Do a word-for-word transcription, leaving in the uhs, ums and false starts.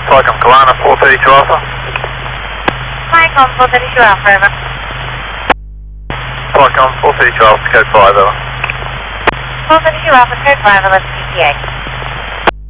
Falcon Kalana, four thirty-two Alpha. Falcon, four thirty-two Alpha, over. Falcon, four thirty-two Alpha, code five, over. four thirty-two Alpha, code five, eleven P T A.